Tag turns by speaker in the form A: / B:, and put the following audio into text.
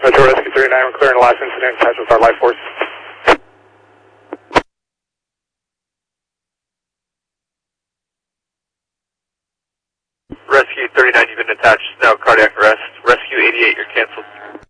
A: Metro Rescue 39, we're clearing the last incident, attached with our life force.
B: Rescue 39, you've been attached, now cardiac arrest. Rescue 88, you're canceled.